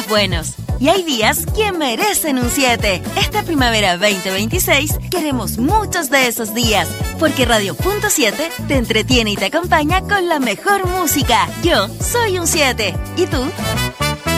buenos. Y hay días que merecen un 7. Esta primavera 2026 queremos muchos de esos días, porque Radio Punto 7 te entretiene y te acompaña con la mejor música. Yo soy un 7. ¿Y tú?